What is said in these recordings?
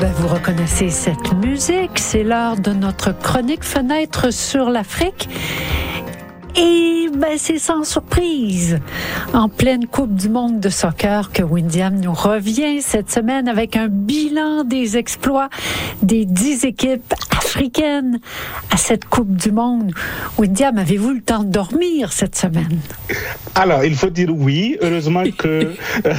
Vous reconnaissez cette musique, c'est l'heure de notre chronique Fenêtre sur l'Afrique. Et c'est sans surprise, en pleine Coupe du monde de soccer que Windiam nous revient cette semaine avec un bilan des exploits des 10 équipes africaines à cette Coupe du monde. Windiam, avez-vous le temps de dormir cette semaine? Alors, il faut dire oui. Heureusement que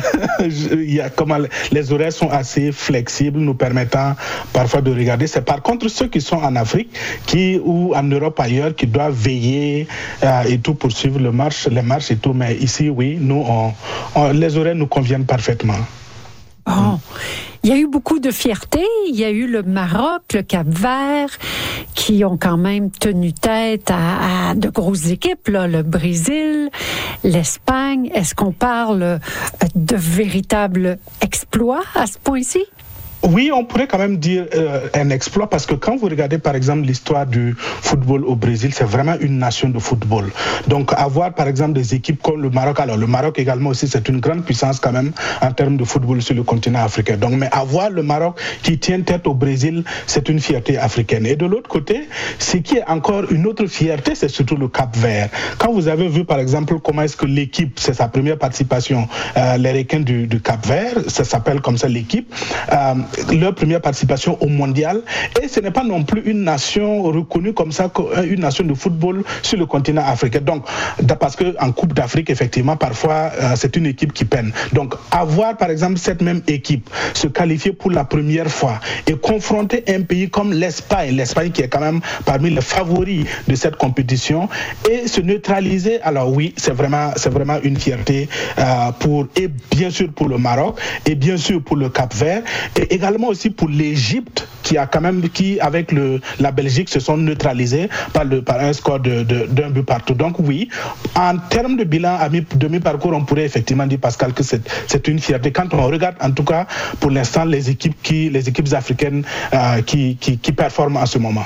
les horaires sont assez flexibles, nous permettant parfois de regarder. C'est par contre ceux qui sont en Afrique ou en Europe ailleurs qui doivent veiller et tout pour suivre les marches et tout. Mais ici, oui, nous, les horaires nous conviennent parfaitement. Oh. Il y a eu beaucoup de fierté. Il y a eu le Maroc, le Cap-Vert, qui ont quand même tenu tête à de grosses équipes, là, le Brésil, l'Espagne. Est-ce qu'on parle de véritables exploits à ce point-ci? Oui, on pourrait quand même dire un exploit parce que quand vous regardez par exemple l'histoire du football au Brésil, c'est vraiment une nation de football. Donc avoir par exemple des équipes comme le Maroc, alors le Maroc également aussi c'est une grande puissance quand même en termes de football sur le continent africain. Donc mais avoir le Maroc qui tient tête au Brésil, c'est une fierté africaine. Et de l'autre côté, ce qui est encore une autre fierté, c'est surtout le Cap-Vert. Quand vous avez vu par exemple comment est-ce que l'équipe, c'est sa première participation, les requins du Cap-Vert, ça s'appelle comme ça l'équipe, leur première participation au mondial, et ce n'est pas non plus une nation reconnue comme ça, une nation de football sur le continent africain. Donc, parce qu'en Coupe d'Afrique, effectivement, parfois, c'est une équipe qui peine. Donc, avoir, par exemple, cette même équipe se qualifier pour la première fois et confronter un pays comme l'Espagne qui est quand même parmi les favoris de cette compétition, et se neutraliser, alors oui, c'est vraiment une fierté et bien sûr pour le Maroc, et bien sûr pour le Cap-Vert, et également aussi pour l'Égypte qui avec la Belgique se sont neutralisés par un score d'un but partout. Donc oui, en termes de bilan à demi-parcours, on pourrait effectivement dire, Pascal, que c'est une fierté. Quand on regarde en tout cas pour l'instant les équipes africaines qui performent en ce moment.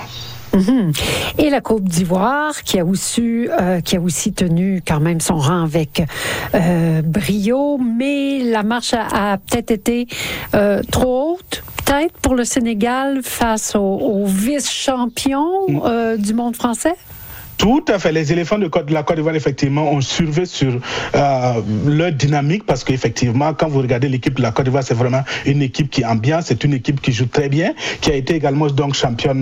Et la Côte d'Ivoire qui a aussi tenu quand même son rang avec brio, mais la marche a peut-être été trop haute, peut-être pour le Sénégal face au vice-champion du monde français? Tout à fait. Les éléphants de la Côte d'Ivoire, effectivement, ont survé sur leur dynamique parce qu'effectivement, quand vous regardez l'équipe de la Côte d'Ivoire, c'est vraiment une équipe qui ambiance, c'est une équipe qui joue très bien, qui a été également donc championne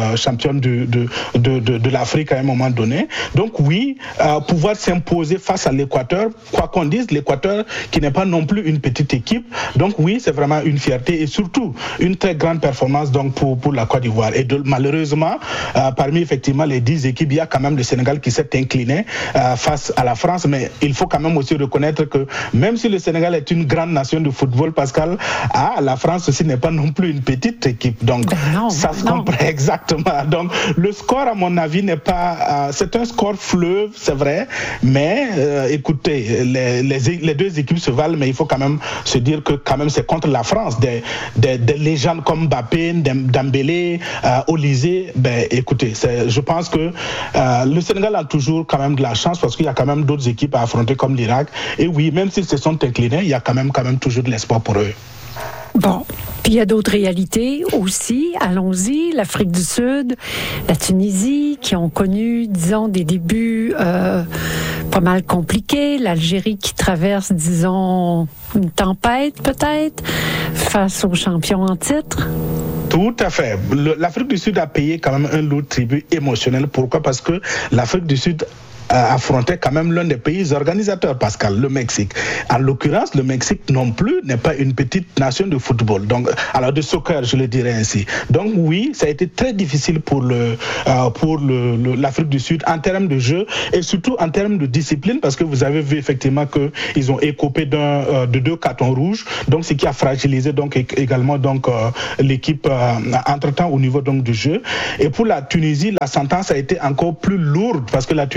de l'Afrique à un moment donné. Donc oui, pouvoir s'imposer face à l'Équateur, quoi qu'on dise, l'Équateur qui n'est pas non plus une petite équipe. Donc oui, c'est vraiment une fierté et surtout une très grande performance donc pour la Côte d'Ivoire. Et malheureusement, parmi effectivement les 10 équipes, il y a quand même le Sénégal qui s'est incliné face à la France, mais il faut quand même aussi reconnaître que même si le Sénégal est une grande nation de football, Pascal, la France aussi n'est pas non plus une petite équipe, donc ça se comprend exactement. Donc le score, à mon avis, n'est pas, c'est un score fleuve, c'est vrai, mais écoutez, les deux équipes se valent, mais il faut quand même se dire que quand même c'est contre la France, des légendes comme Mbappé, Dembélé, Olysée. Écoutez, je pense que le Sénégal a toujours quand même de la chance parce qu'il y a quand même d'autres équipes à affronter comme l'Irak. Et oui, même s'ils se sont inclinés, il y a quand même toujours de l'espoir pour eux. Bon, puis il y a d'autres réalités aussi. Allons-y, l'Afrique du Sud, la Tunisie, qui ont connu, disons, des débuts pas mal compliqués. L'Algérie qui traverse, disons, une tempête peut-être face aux champions en titre. Tout à fait. L'Afrique du Sud a payé quand même un lourd tribut émotionnel. Pourquoi? Parce que l'Afrique du Sud affrontait quand même l'un des pays organisateurs, Pascal, le Mexique. En l'occurrence, le Mexique non plus n'est pas une petite nation de football, donc alors de soccer, je le dirais ainsi. Donc oui, ça a été très difficile pour l'Afrique du Sud en termes de jeu et surtout en termes de discipline, parce que vous avez vu effectivement que ils ont écopé de 2 cartons rouges, donc ce qui a fragilisé donc également donc l'équipe entre-temps au niveau donc du jeu. Et pour la Tunisie, la sentence a été encore plus lourde parce que la Tunisie, cette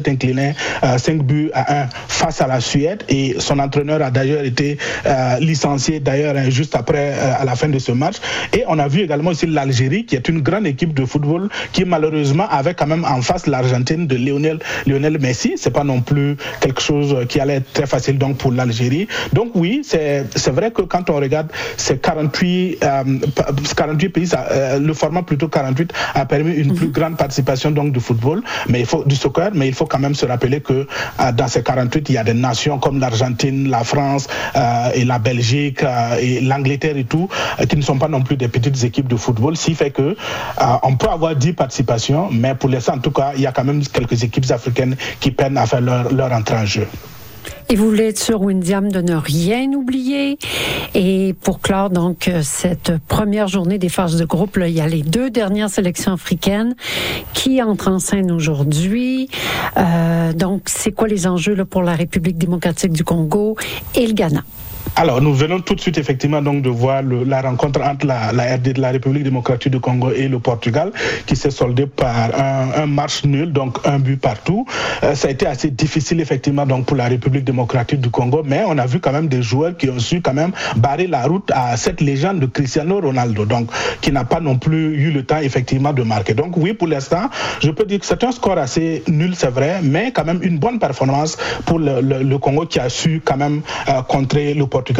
s'est incliné 5-1 face à la Suède et son entraîneur a d'ailleurs été licencié d'ailleurs juste après à la fin de ce match. Et on a vu également aussi l'Algérie qui est une grande équipe de football qui malheureusement avait quand même en face l'Argentine de Lionel Messi. C'est pas non plus quelque chose qui allait être très facile donc pour l'Algérie. Donc oui, c'est vrai que quand on regarde ces 48 pays, le format plutôt 48 a permis une plus grande participation donc du football, du soccer, mais il faut quand même se rappeler que dans ces 48, il y a des nations comme l'Argentine, la France et la Belgique et l'Angleterre et tout, qui ne sont pas non plus des petites équipes de football, ce qui fait que on peut avoir 10 participations, mais pour l'instant en tout cas, il y a quand même quelques équipes africaines qui peinent à faire leur entrée en jeu. Et vous voulez être sûr, Windham, de ne rien oublier. Et pour clore donc cette première journée des phases de groupe, là, il y a les 2 dernières sélections africaines qui entrent en scène aujourd'hui. Donc, c'est quoi les enjeux là, pour la République démocratique du Congo et le Ghana? Alors, nous venons tout de suite effectivement donc de voir la rencontre entre la RD, la République démocratique du Congo et le Portugal, qui s'est soldée par un match nul, donc un but partout. Ça a été assez difficile effectivement donc pour la République démocratique du Congo, mais on a vu quand même des joueurs qui ont su quand même barrer la route à cette légende de Cristiano Ronaldo, donc qui n'a pas non plus eu le temps effectivement de marquer. Donc oui, pour l'instant, je peux dire que c'est un score assez nul, c'est vrai, mais quand même une bonne performance pour le Congo qui a su quand même contrer le Portugal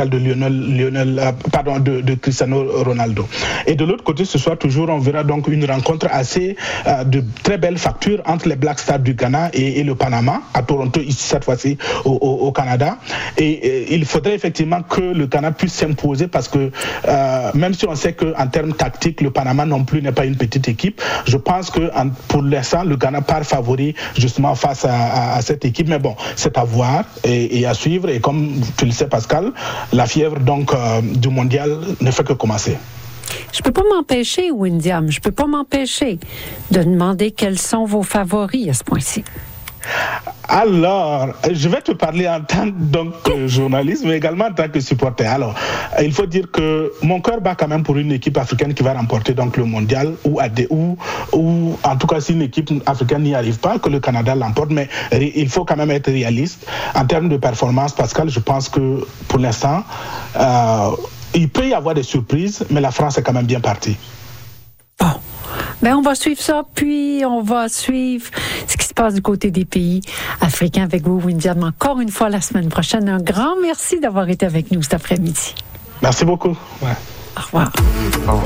de Cristiano Ronaldo. Et de l'autre côté, ce soir toujours, on verra donc une rencontre assez de très belle facture entre les Black Stars du Ghana et le Panama, à Toronto, ici cette fois-ci au Canada. Et il faudrait effectivement que le Ghana puisse s'imposer parce que même si on sait qu'en termes tactiques, le Panama non plus n'est pas une petite équipe, je pense que pour l'instant, le Ghana part favori justement face à cette équipe. Mais bon, c'est à voir et à suivre. Et comme tu le sais, Pascal, la fièvre donc du mondial ne fait que commencer. Je peux pas m'empêcher, Windham, de demander quels sont vos favoris à ce point-ci. Alors, je vais te parler en tant que journaliste, mais également en tant que supporter. Alors, il faut dire que mon cœur bat quand même pour une équipe africaine qui va remporter donc le mondial, ou en tout cas si une équipe africaine n'y arrive pas, que le Canada l'emporte. Mais il faut quand même être réaliste en termes de performance. Pascal, je pense que pour l'instant, il peut y avoir des surprises, mais la France est quand même bien partie. Bon. Ben, on va suivre ça, puis on va suivre ce qui se passe du côté des pays africains avec vous, Windham, encore une fois la semaine prochaine. Un grand merci d'avoir été avec nous cet après-midi. Merci beaucoup. Ouais. Au revoir. Au revoir.